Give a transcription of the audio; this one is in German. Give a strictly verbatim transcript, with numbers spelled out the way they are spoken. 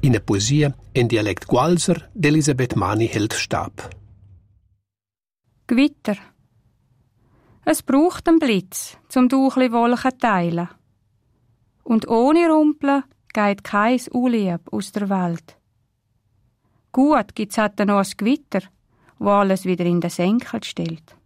In der Poesie in Dialekt Gualser d'Elisabeth Mani hält Stab. Gewitter. Es braucht einen Blitz, zum Duchli Wolken zu teilen. Und ohne Rumpeln geht kein Unlieb aus der Welt. Gut gibt's halt noch ein Gewitter, wo alles wieder in den Senkel stellt.